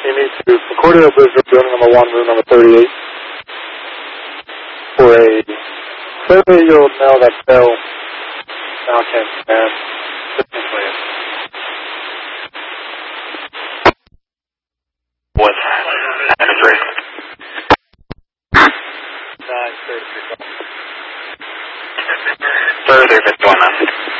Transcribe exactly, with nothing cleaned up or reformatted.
You need to Concordia Blizzard, building number one, room number thirty-eight. For a thirty-year-old male that fell, now can't stand. What? nine three. nine thirty. Further, Miss One.